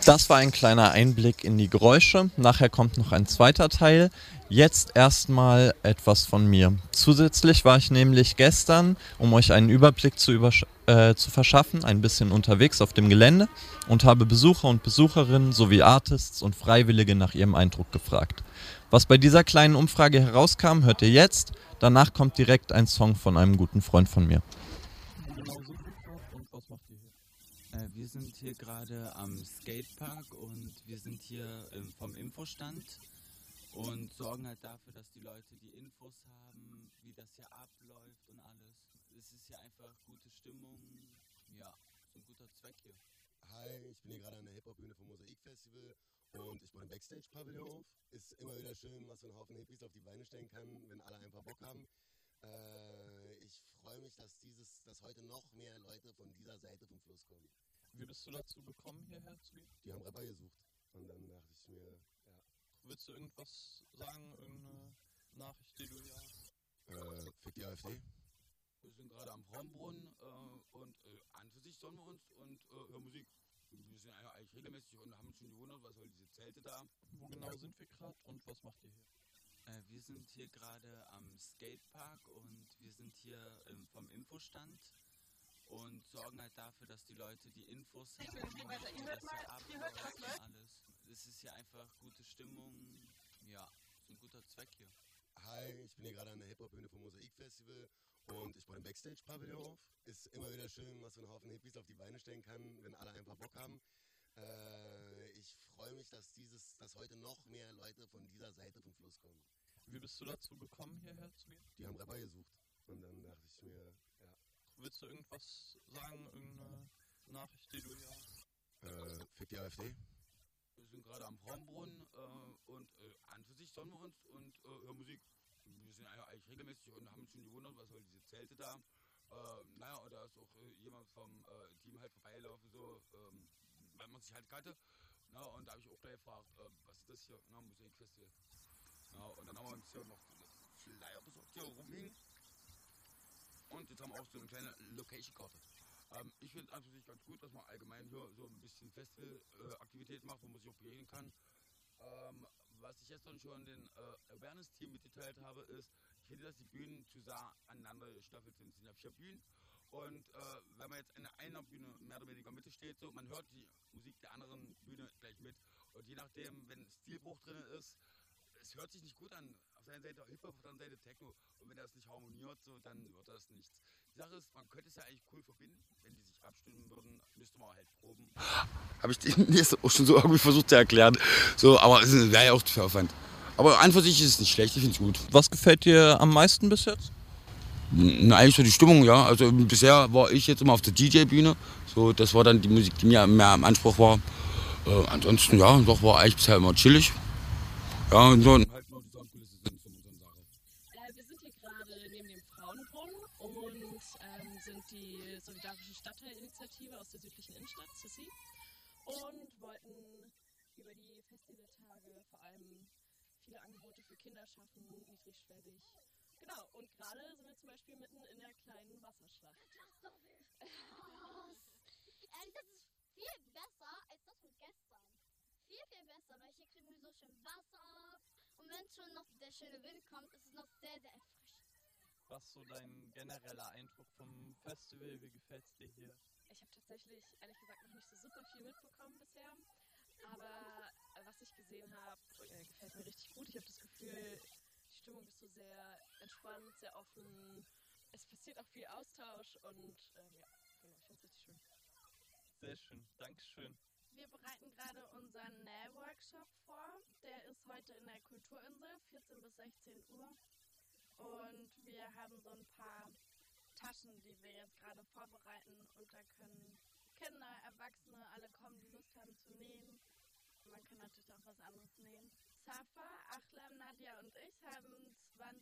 Das war ein kleiner Einblick in die Geräusche. Nachher kommt noch ein zweiter Teil. Jetzt erstmal etwas von mir. Zusätzlich war ich nämlich gestern, um euch einen Überblick zu verschaffen, ein bisschen unterwegs auf dem Gelände und habe Besucher und Besucherinnen sowie Artists und Freiwillige nach ihrem Eindruck gefragt. Was bei dieser kleinen Umfrage herauskam, hört ihr jetzt. Danach kommt direkt ein Song von einem guten Freund von mir. Wir sind hier gerade am Skatepark und wir sind hier vom Infostand und sorgen halt dafür, dass die Leute die Infos haben, wie das hier abläuft und alles. Es ist hier einfach gute Stimmung, ja, so ein guter Zweck hier. Hi, ich bin hier gerade an der Hip-Hop-Bühne vom Mosaik-Festival und ich baue den Backstage-Pavillon auf. Ist immer wieder schön, was so ein Haufen Hippies auf die Beine stellen kann, wenn alle einfach Bock haben. Ich freue mich, dass heute noch mehr Leute von dieser Seite vom Fluss kommen. Wie bist du dazu gekommen, hierher zu gehen? Die haben Rapper gesucht und dann dachte ich mir, ja. Willst du irgendwas sagen, irgendeine Nachricht, die du hier hast? Fick die AfD. Wir sind gerade am Frauenbrunnen und an für sich sonnen wir uns und hören Musik. Wir sind eigentlich regelmäßig und haben uns schon gewundert, was soll diese Zelte da. Wo genau sind wir gerade und was macht ihr hier? Wir sind hier gerade am Skatepark und wir sind hier vom Infostand und sorgen halt dafür, dass die Leute die Infos haben, wie das hier abläuft und alles. Es ist hier einfach gute Stimmung, ja, so ein guter Zweck hier. Hi, ich bin hier gerade an der Hip-Hop-Bühne vom Mosaik-Festival und ich baue den Backstage-Pavillon auf. Ist immer wieder schön, was so ein Haufen Hippies auf die Beine stellen kann, wenn alle einfach Bock haben. Ich freue mich, dass heute noch mehr Leute von dieser Seite vom Fluss kommen. Wie bist du dazu gekommen, hierher zu gehen? Die haben Rapper gesucht und dann dachte ich mir, ja. Willst du irgendwas sagen, irgendeine Nachricht, die du hier hast? Fick die AfD. Wir sind gerade am Frauenbrunnen und an für sich sonnen wir uns und hören Musik. Wir sind eigentlich regelmäßig und haben uns schon gewundert, was soll diese Zelte da. Und da ist auch jemand vom Team halt vorbeigelaufen, so, weil man sich halt kannte. Und da habe ich auch gleich gefragt, was ist das hier? Musikfestival. Und dann haben wir uns hier noch Flyer besorgt, hier rumliegen. Und jetzt haben wir auch so eine kleine Location-Karte. Ich finde es an sich ganz gut, dass man allgemein hier so ein bisschen Festival-Aktivität macht, wo man sich auch begegnen kann. Was ich gestern schon den Awareness-Team mitgeteilt habe, ist, ich finde, dass die Bühnen zu sehr aneinander gestaffelt sind. Es sind ja 4 Bühnen. Und wenn man jetzt in einer Bühne mehr oder weniger Mitte steht, so, man hört die Musik der anderen Bühne gleich mit. Und je nachdem, wenn Stilbruch drin ist, es hört sich nicht gut an. Auf der einen Seite Hip-Hop, auf der anderen Seite Techno. Und wenn das nicht harmoniert, so, dann wird das nichts. Die Sache ist, man könnte es ja eigentlich cool verbinden. Wenn die sich abstimmen würden, müsste man halt proben. Habe ich denen jetzt auch schon so irgendwie versucht zu erklären. So, aber es wäre ja auch zu viel Aufwand. Aber an für sich ist es nicht schlecht, ich finde es gut. Was gefällt dir am meisten bis jetzt? Eigentlich so die Stimmung, ja. Also bisher war ich jetzt immer auf der DJ-Bühne. So, das war dann die Musik, die mir mehr im Anspruch war. Ansonsten, ja, doch war eigentlich bisher immer chillig. Ja, und so. Wir sind hier gerade neben dem Frauenbrunnen und sind die Solidarische Stadtteilinitiative aus der südlichen Innenstadt, Sissi, und wollten über die Festivaltage vor allem viele Angebote für Kinder schaffen, niedrigschwellig. Genau, und gerade sind wir zum Beispiel mitten in der kleinen Wasserschlacht. Das ist viel besser als das von gestern. Viel besser, weil hier kriegen wir so schön Wasser ab. Und wenn schon noch der schöne Wind kommt, ist es noch sehr, sehr erfrischend. Was ist so dein genereller Eindruck vom Festival? Wie gefällt es dir hier? Ich habe tatsächlich, ehrlich gesagt, noch nicht so super viel mitbekommen bisher. Aber was ich gesehen habe, gefällt mir richtig gut. Ich habe das Gefühl, die Stimmung ist so sehr entspannt, sehr offen. Es passiert auch viel Austausch und genau, ich finde es richtig schön. Sehr schön, Dankeschön. Wir bereiten gerade unseren Nähworkshop vor. Der ist heute in der Kulturinsel, 14 bis 16 Uhr. Und wir haben so ein paar Taschen, die wir jetzt gerade vorbereiten. Und da können Kinder, Erwachsene, alle kommen, die Lust haben zu nähen. Man kann natürlich auch was anderes nähen. Safa, Achlam, Nadja und ich haben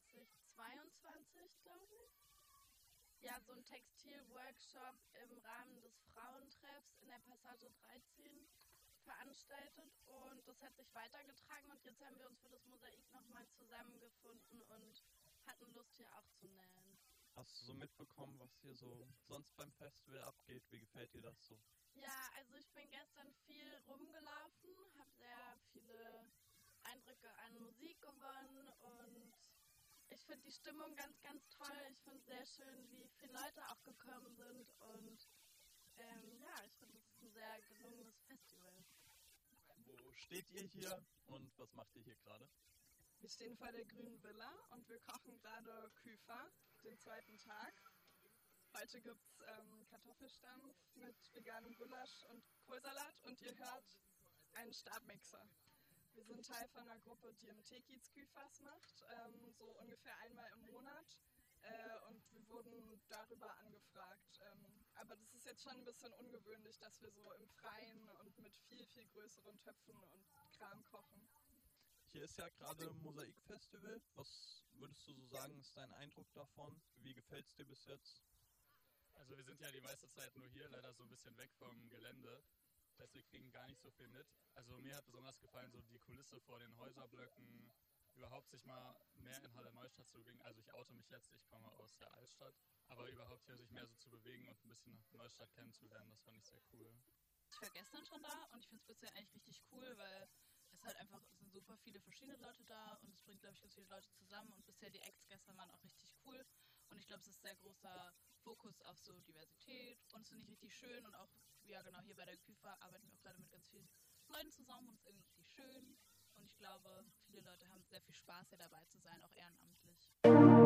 2022, glaube ich, ja, so einen Textilworkshop im Rahmen des Frauentreffs in der Passage 13 veranstaltet und das hat sich weitergetragen und jetzt haben wir uns für das Mosaik nochmal zusammengefunden und hatten Lust hier auch zu nähen. Hast du so mitbekommen, was hier so sonst beim Festival abgeht? Wie gefällt dir das so? Ja, also ich bin gestern viel rumgelaufen, habe sehr viele Eindrücke an Musik gewonnen und ich finde die Stimmung ganz, ganz toll. Ich finde es sehr schön, wie viele Leute auch gekommen sind und ja, ich finde, es ist ein sehr gelungenes Festival. Wo steht ihr hier und was macht ihr hier gerade? Wir stehen vor der Grünen Villa und wir kochen gerade Küfer, den zweiten Tag. Heute gibt es Kartoffelstampf mit veganem Gulasch und Kohlsalat und ihr hört einen Stabmixer. Wir sind Teil von einer Gruppe, die im Tekiz Küfers macht, so ungefähr einmal im Monat. Und wir wurden darüber angefragt. Aber das ist jetzt schon ein bisschen ungewöhnlich, dass wir so im Freien und mit viel, viel größeren Töpfen und Kram kochen. Hier ist ja gerade Mosaikfestival. Was würdest du so sagen, ist dein Eindruck davon? Wie gefällt es dir bis jetzt? Also wir sind ja die meiste Zeit nur hier, leider so ein bisschen weg vom Gelände. Das heißt, wir kriegen gar nicht so viel mit. Also mir hat besonders gefallen so die Kulisse vor den Häuserblöcken, überhaupt sich mal mehr in Halle Neustadt zu bewegen. Also ich oute mich jetzt, ich komme aus der Altstadt. Aber überhaupt hier sich mehr so zu bewegen und ein bisschen Neustadt kennenzulernen, das fand ich sehr cool. Ich war gestern schon da und ich finde es bisher eigentlich richtig cool, weil es halt einfach, es sind super viele verschiedene Leute da und es bringt, glaube ich, ganz viele Leute zusammen und bisher die Acts gestern waren auch richtig cool und ich glaube, es ist sehr großer Fokus auf so Diversität und es finde ich richtig schön und auch, ja genau, hier bei der Küfer arbeiten wir auch gerade mit ganz vielen Leuten zusammen und es ist irgendwie richtig schön und ich glaube, viele Leute haben sehr viel Spaß, hier dabei zu sein, auch ehrenamtlich.